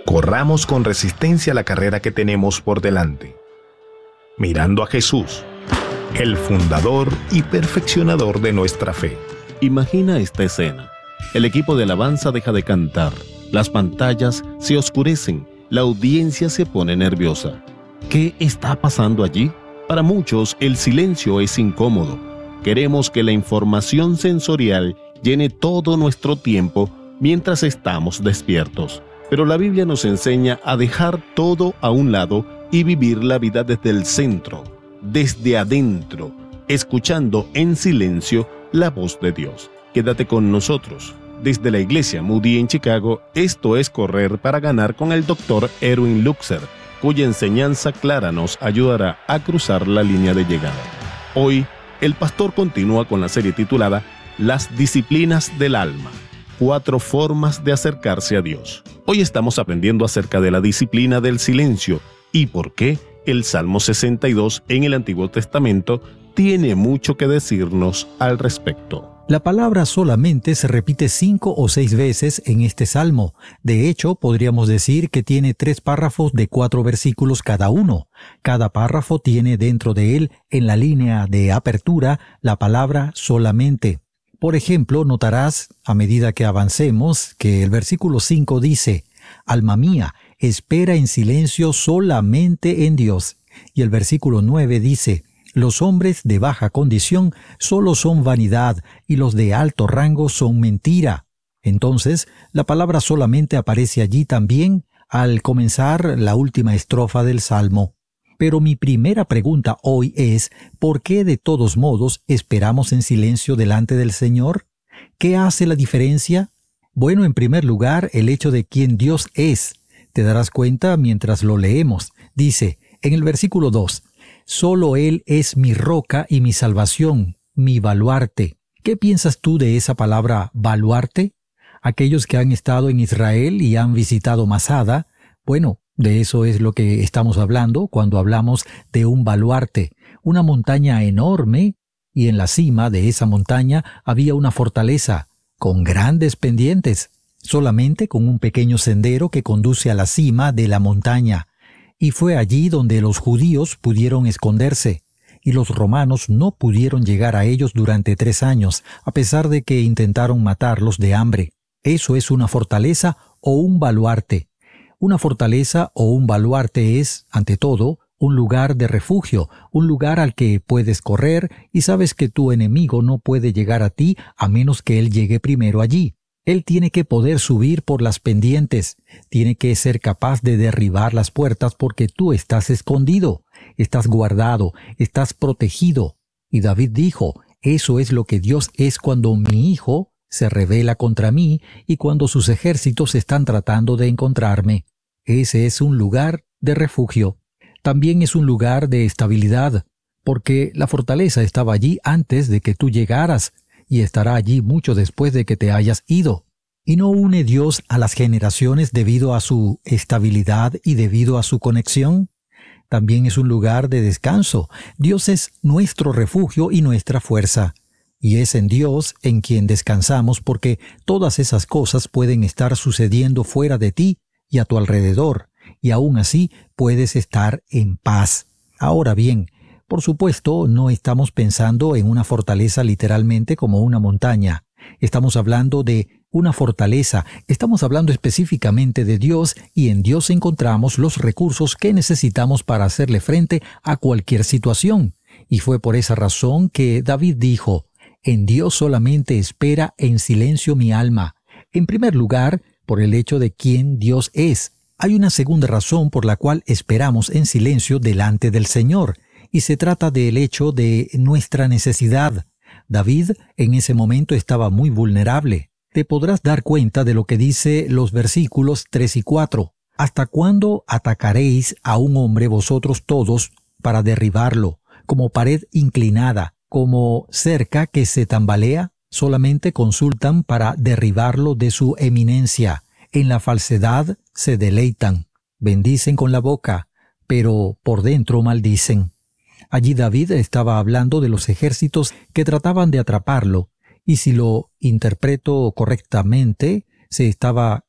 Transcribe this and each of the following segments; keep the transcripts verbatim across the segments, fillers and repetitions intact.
Corramos con resistencia la carrera que tenemos por delante, mirando a Jesús, el fundador y perfeccionador de nuestra fe. Imagina esta escena. El equipo de alabanza deja de cantar, las pantallas se oscurecen, la audiencia se pone nerviosa. ¿Qué está pasando allí? Para muchos, el silencio es incómodo. Queremos que la información sensorial llene todo nuestro tiempo mientras estamos despiertos. Pero la Biblia nos enseña a dejar todo a un lado y vivir la vida desde el centro, desde adentro, escuchando en silencio la voz de Dios. Quédate con nosotros. Desde la Iglesia Moody en Chicago, esto es Correr para Ganar con el doctor Erwin Luxer, cuya enseñanza clara nos ayudará a cruzar la línea de llegada. Hoy, el pastor continúa con la serie titulada Las disciplinas del alma. Cuatro formas de acercarse a Dios. Hoy estamos aprendiendo acerca de la disciplina del silencio y por qué el Salmo sesenta y dos en el Antiguo Testamento tiene mucho que decirnos al respecto. La palabra solamente se repite cinco o seis veces en este salmo. De hecho, podríamos decir que tiene tres párrafos de cuatro versículos cada uno. Cada párrafo tiene dentro de él, en la línea de apertura, la palabra solamente. Por ejemplo, notarás, a medida que avancemos, que el versículo cinco dice: «Alma mía, espera en silencio solamente en Dios». Y el versículo nueve dice: «Los hombres de baja condición solo son vanidad, y los de alto rango son mentira». Entonces, la palabra solamente aparece allí también al comenzar la última estrofa del Salmo. Pero mi primera pregunta hoy es, ¿por qué de todos modos esperamos en silencio delante del Señor? ¿Qué hace la diferencia? Bueno, en primer lugar, el hecho de quién Dios es. Te darás cuenta mientras lo leemos. Dice, en el versículo dos, «Solo Él es mi roca y mi salvación, mi baluarte». ¿Qué piensas tú de esa palabra baluarte? Aquellos que han estado en Israel y han visitado Masada, bueno, de eso es lo que estamos hablando cuando hablamos de un baluarte, una montaña enorme, y en la cima de esa montaña había una fortaleza con grandes pendientes, solamente con un pequeño sendero que conduce a la cima de la montaña. Y fue allí donde los judíos pudieron esconderse, y los romanos no pudieron llegar a ellos durante tres años, a pesar de que intentaron matarlos de hambre. Eso es una fortaleza o un baluarte. Una fortaleza o un baluarte es, ante todo, un lugar de refugio, un lugar al que puedes correr y sabes que tu enemigo no puede llegar a ti a menos que él llegue primero allí. Él tiene que poder subir por las pendientes, tiene que ser capaz de derribar las puertas porque tú estás escondido, estás guardado, estás protegido. Y David dijo, eso es lo que Dios es cuando mi hijo se rebela contra mí y cuando sus ejércitos están tratando de encontrarme. Ese es un lugar de refugio. También es un lugar de estabilidad, porque la fortaleza estaba allí antes de que tú llegaras y estará allí mucho después de que te hayas ido. ¿Y no une Dios a las generaciones debido a su estabilidad y debido a su conexión? También es un lugar de descanso. Dios es nuestro refugio y nuestra fuerza. Y es en Dios en quien descansamos porque todas esas cosas pueden estar sucediendo fuera de ti y a tu alrededor, y aún así puedes estar en paz. Ahora bien, por supuesto, no estamos pensando en una fortaleza literalmente como una montaña. Estamos hablando de una fortaleza, estamos hablando específicamente de Dios y en Dios encontramos los recursos que necesitamos para hacerle frente a cualquier situación. Y fue por esa razón que David dijo, «En Dios solamente espera en silencio mi alma». En primer lugar, por el hecho de quién Dios es. Hay una segunda razón por la cual esperamos en silencio delante del Señor, y se trata del hecho de nuestra necesidad. David en ese momento estaba muy vulnerable. Te podrás dar cuenta de lo que dice los versículos tres y cuatro. ¿Hasta cuándo atacaréis a un hombre vosotros todos para derribarlo, como pared inclinada, como cerca que se tambalea? Solamente consultan para derribarlo de su eminencia. En la falsedad se deleitan, bendicen con la boca, pero por dentro maldicen. Allí David estaba hablando de los ejércitos que trataban de atraparlo, y si lo interpreto correctamente, se estaba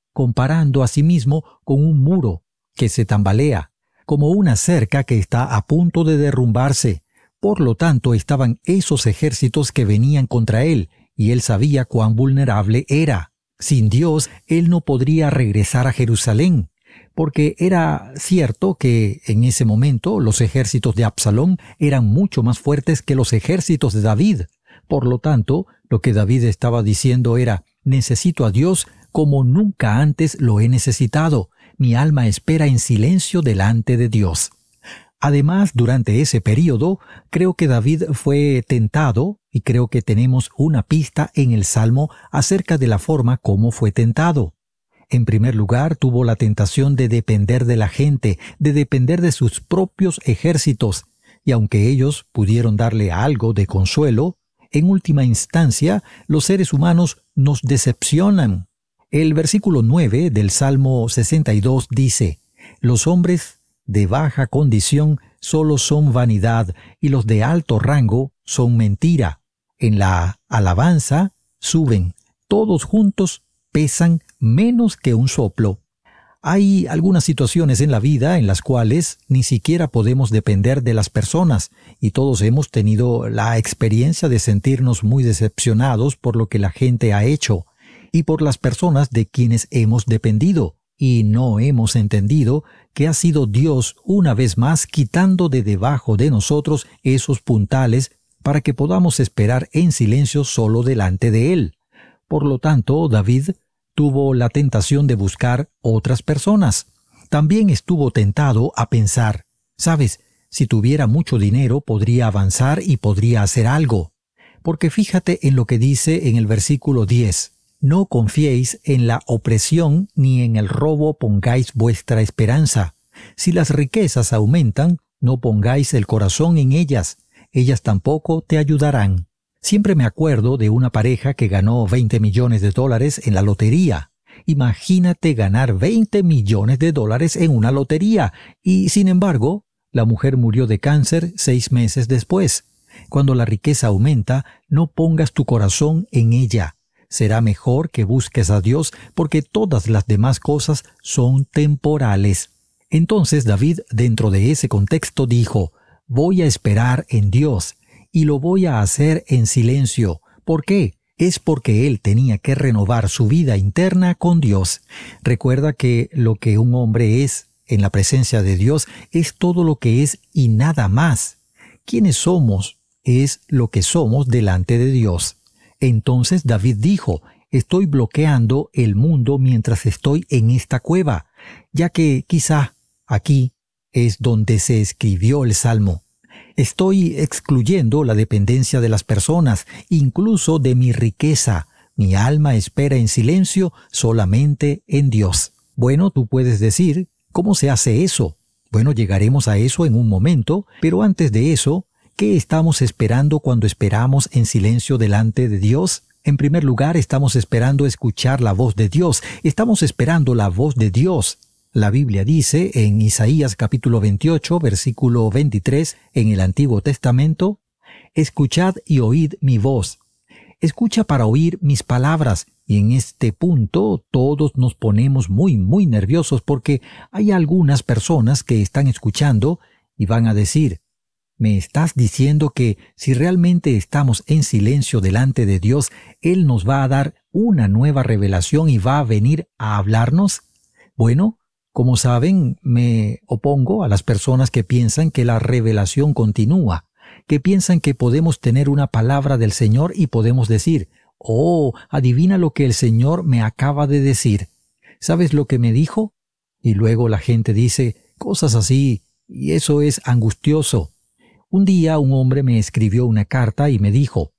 comparando a sí mismo con un muro que se tambalea, como una cerca que está a punto de derrumbarse. Por lo tanto, estaban esos ejércitos que venían contra él, y él sabía cuán vulnerable era. Sin Dios, él no podría regresar a Jerusalén, porque era cierto que en ese momento los ejércitos de Absalón eran mucho más fuertes que los ejércitos de David. Por lo tanto, lo que David estaba diciendo era: necesito a Dios como nunca antes lo he necesitado. Mi alma espera en silencio delante de Dios. Además, durante ese período, creo que David fue tentado, y creo que tenemos una pista en el Salmo acerca de la forma como fue tentado. En primer lugar, tuvo la tentación de depender de la gente, de depender de sus propios ejércitos, y aunque ellos pudieron darle algo de consuelo, en última instancia, los seres humanos nos decepcionan. El versículo nueve del Salmo sesenta y dos dice: «Los hombres de baja condición solo son vanidad, y los de alto rango son mentira. En la alabanza suben, todos juntos pesan menos que un soplo». Hay algunas situaciones en la vida en las cuales ni siquiera podemos depender de las personas, y todos hemos tenido la experiencia de sentirnos muy decepcionados por lo que la gente ha hecho y por las personas de quienes hemos dependido, y no hemos entendido que ha sido Dios una vez más quitando de debajo de nosotros esos puntales para que podamos esperar en silencio solo delante de Él. Por lo tanto, David tuvo la tentación de buscar otras personas. También estuvo tentado a pensar: ¿sabes? Si tuviera mucho dinero podría avanzar y podría hacer algo. Porque fíjate en lo que dice en el versículo diez. «No confiéis en la opresión ni en el robo pongáis vuestra esperanza. Si las riquezas aumentan, no pongáis el corazón en ellas. Ellas tampoco te ayudarán». Siempre me acuerdo de una pareja que ganó veinte millones de dólares en la lotería. Imagínate ganar veinte millones de dólares en una lotería. Y, sin embargo, la mujer murió de cáncer seis meses después. Cuando la riqueza aumenta, no pongas tu corazón en ella. Será mejor que busques a Dios, porque todas las demás cosas son temporales. Entonces David, dentro de ese contexto, dijo: «Voy a esperar en Dios, y lo voy a hacer en silencio». ¿Por qué? Es porque él tenía que renovar su vida interna con Dios. Recuerda que lo que un hombre es en la presencia de Dios es todo lo que es y nada más. ¿Quiénes somos? Es lo que somos delante de Dios. Entonces David dijo: «Estoy bloqueando el mundo mientras estoy en esta cueva», ya que quizá aquí es donde se escribió el Salmo. Estoy excluyendo la dependencia de las personas, incluso de mi riqueza. Mi alma espera en silencio solamente en Dios. Bueno, tú puedes decir: ¿cómo se hace eso? Bueno, llegaremos a eso en un momento, pero antes de eso, ¿qué estamos esperando cuando esperamos en silencio delante de Dios? En primer lugar, estamos esperando escuchar la voz de Dios. Estamos esperando la voz de Dios. La Biblia dice en Isaías capítulo veintiocho, versículo veintitrés, en el Antiguo Testamento: «Escuchad y oíd mi voz. Escucha para oír mis palabras». Y en este punto todos nos ponemos muy, muy nerviosos porque hay algunas personas que están escuchando y van a decir: ¿me estás diciendo que si realmente estamos en silencio delante de Dios, Él nos va a dar una nueva revelación y va a venir a hablarnos? Bueno, como saben, me opongo a las personas que piensan que la revelación continúa, que piensan que podemos tener una palabra del Señor y podemos decir: «Oh, adivina lo que el Señor me acaba de decir. ¿Sabes lo que me dijo?». Y luego la gente dice cosas así, y eso es angustioso. Un día un hombre me escribió una carta y me dijo: